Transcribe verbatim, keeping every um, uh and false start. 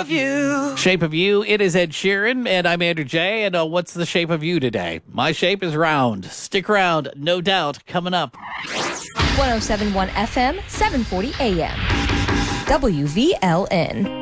of You. Shape of You. It is Ed Sheeran, and I'm Andrew J. And uh, what's the shape of you today? My shape is round. Stick around, no doubt, coming up. one oh seven point one F M, seven forty A M. W V L N.